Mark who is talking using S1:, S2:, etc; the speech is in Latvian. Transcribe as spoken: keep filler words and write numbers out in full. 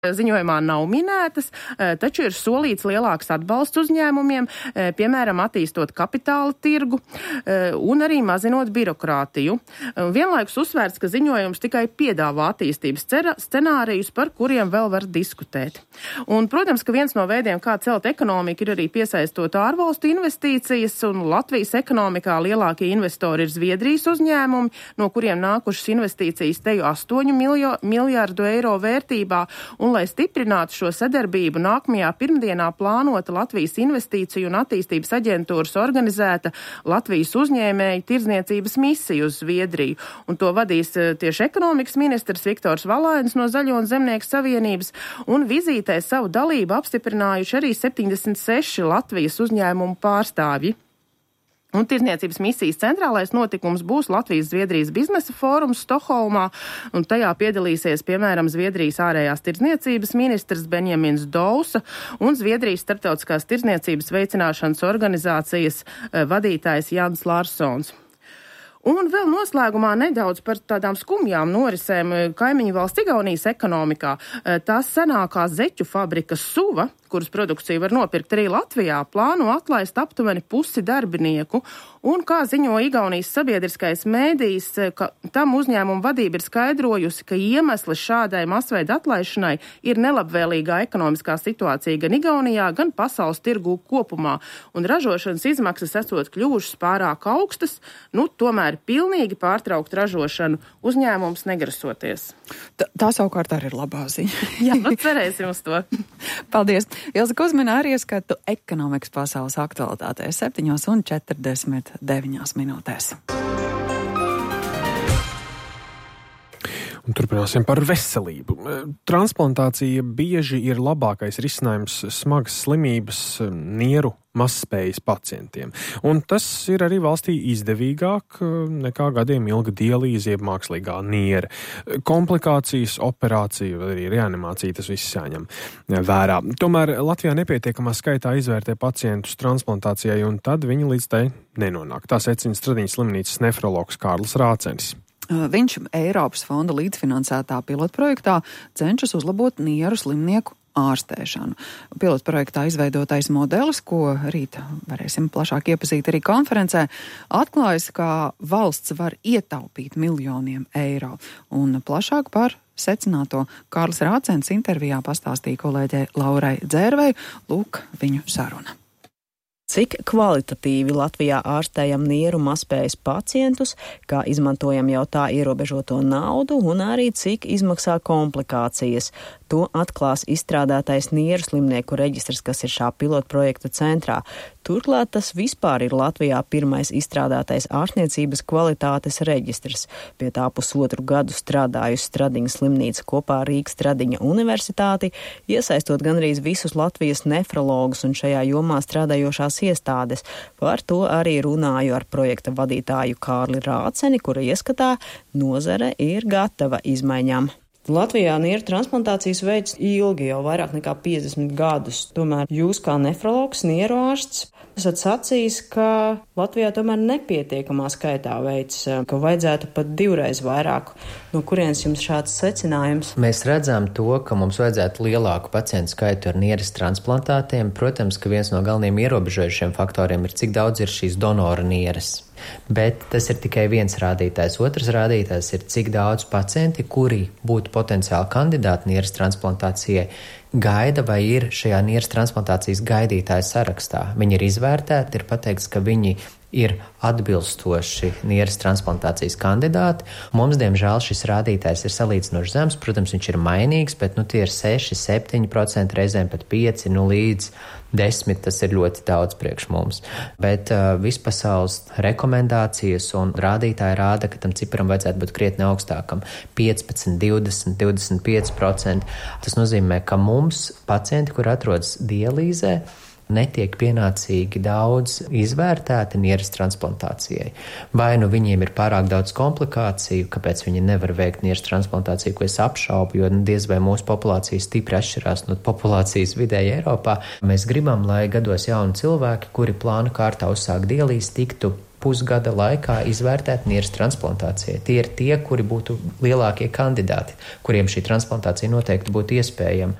S1: ziņojumā nav minētas, taču ir solīts lielāks atbalsts uzņēmumiem, piemēram, attīstot kapitāla tirgu un arī mazinot birokrātiju. Vienlaikus uzsvērts, ka ziņojums tikai piedāvā attīstības scenārijus, par kuriem vēl var diskutēt. Un, protams, ka viens no veidiem, kā celt ekonomiku, ir arī piesaistot ārvalstu investīcijas, un Latvijas ekonomikā lielākie investori ir Zviedrijas uzņēmumi, no kuriem nākušas investīcijas teju astoņu miljārdu eiro vērtībā, un lai stiprinātu šo sadarbību, nākamajā pirmdienā plānota Latvijas investīciju un attīstības aģentūras organizēta Latvijas uzņēmēju tirdzniecības misija uz Zviedriju. Un to vadīs tieši ekonomikas ministrs Viktors Valainis no Zaļo un Zemnieku savienības, un vizītē savu dalību apstiprinājuši arī septiņdesmit seši Latvijas uzņēmumu pārstāvji. Un tirdzniecības misijas centrālais notikums būs Latvijas-Zviedrijas biznesa fórums Stokholmā, un tajā piedalīsies, piemēram, Zviedrijas ārējās tirdzniecības ministrs Benjamins Dousa un Zviedrijas starptautiskās tirdzniecības veicināšanas organizācijas vadītājs Jans Larsons. Un vēl noslēgumā nedaudz par tādām skumjām norisēm kaimiņu valsts Igaunijas ekonomikā. Tās senākā zeķu fabrika Suva, kuras produkciju var nopirkt arī Latvijā, plāno atlaist aptuveni pusi darbinieku. Un, kā ziņo Igaunijas sabiedriskais mēdījis, ka tam uzņēmuma vadība ir skaidrojusi, ka iemesli šādai masveida atlaišanai ir nelabvēlīgā ekonomiskā situācija gan Igaunijā, gan pasaules tirgū kopumā. Un ražošanas izmaksas esot kļuvušas pārāk augstas, nu, tomēr pilnīgi pārtraukt ražošanu uzņēmums negrasoties.
S2: Tā, tā savukārt arī ir labā ziņa.
S1: Jā, nu cerēsim uz to.
S2: Paldies. Ilza Kuzmina arī ieskatu ekonomikas pasaules aktualitātēs septiņos un četrdesmit deviņās minūtēs.
S3: Un turpināsim par veselību. Transplantācija bieži ir labākais risinājums smagas slimības nieru mazspējas pacientiem. Un tas ir arī valstī izdevīgāk nekā gadiem ilga dialīze jeb mākslīgā niere. Komplikācijas, operācija, arī reanimācija, tas viss jāņem vērā. Tomēr Latvijā nepietiekamā skaitā izvērtē pacientus transplantācijai, un tad viņi līdz tai nenonāk. Tā secina Stradiņas slimnīcas nefrologs Kārlis Rācenis.
S2: Viņš Eiropas fonda līdzfinansētā pilotprojektā cenšas uzlabot nieru slimnieku ārstēšanu. Pilotprojektā izveidotais modelis, ko rīt varēsim plašāk iepazīt arī konferencē, atklājas, ka valsts var ietaupīt miljoniem eiro. Un plašāk par secināto Kārlis Rācens intervijā pastāstīja kolēģei Laurai Dzērvei. Lūk, viņu saruna.
S4: Cik kvalitatīvi Latvijā ārstējam nieru mazspējas pacientus, kā izmantojam jau tā ierobežoto naudu un arī cik izmaksā komplikācijas. To atklās izstrādātais nieru slimnieku reģistrs, kas ir šā pilotprojekta centrā. Turklāt tas vispār ir Latvijā pirmais izstrādātais ārstniecības kvalitātes reģistrs. Pie tā pusotru gadu strādājusi Stradiņas slimnīca kopā ar Rīgas Stradiņa universitāti, iesaistot gandrīz visus Latvijas nefrologus un šajā jomā strādājošās iestādes. Par to arī runāju ar projekta vadītāju Kārli Rāceni, kura ieskatā nozare ir gatava izmaiņām. Latvijā nieru transplantācijas veids ilgi, jau vairāk nekā piecdesmit gadus. Tomēr jūs kā nefrologs, nieru ārsts, esat sacījis, ka Latvijā tomēr nepietiekamā skaitā veids, ka vajadzētu pat divreiz vairāk. No kurienes jums šāds secinājums?
S5: Mēs redzam to, ka mums vajadzētu lielāku pacientu skaitu ar nieres transplantātiem. Protams, ka viens no galvenajiem ierobežojušiem faktoriem ir, cik daudz ir šīs donora nieres. Bet tas ir tikai viens rādītājs. Otrs rādītājs ir, cik daudz pacienti, kuri būtu potenciāli kandidāti nieres transplantācijai, gaida vai ir šajā nieres transplantācijas gaidītāju sarakstā. Viņi ir izvērtēti, ir pateikts, ka viņi ir atbilstoši nieres transplantācijas kandidāti. Mums, diemžēl, šis rādītājs ir salīdzinoši zems. Protams, viņš ir mainīgs, bet nu, tie ir seši, septiņi procenti, reizēm pat pieci, nu līdz desmit, tas ir ļoti daudz priekš mums. Bet uh, vispasaules rekomendācijas un rādītāji rāda, ka tam ciparam vajadzētu būt krietni augstākam. piecpadsmit, divdesmit, divdesmit pieci procenti. Tas nozīmē, ka mums pacienti, kur atrodas dialīzē, netiek pienācīgi daudz izvērtēti nieres transplantācijai. Vai nu viņiem ir pārāk daudz komplikāciju, kāpēc viņi nevar veikt nieres transplantāciju, ko es apšaubu, jo diez vai mūsu populācija stipri atšķirās no populācijas vidēji Eiropā. Mēs gribam, lai gados jauni cilvēki, kuri plānu kārtā uzsāk dialīzi, tiktu pusgada laikā izvērtēt nieres transplantācijai. Tie ir tie, kuri būtu lielākie kandidāti, kuriem šī transplantācija noteikti būtu iespējama.